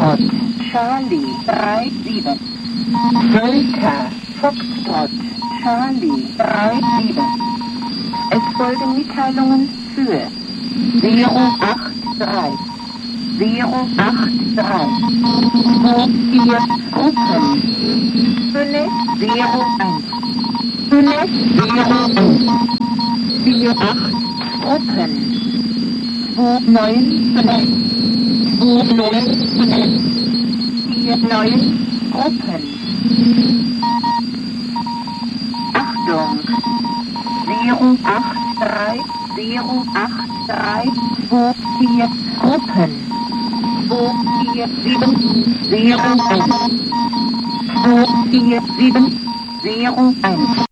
Foxtrot, Charlie 37. Delta, Foxtrot, Charlie 37. Es folgen Mitteilungen für 083. 083. 24 Gruppen. Fülle 01. Fülle 01. 48 Gruppen. 29 Fülle. 29 Fülle. 49 Gruppen. Achtung. 083. 083. 24 Gruppen. 247 01. 247 01.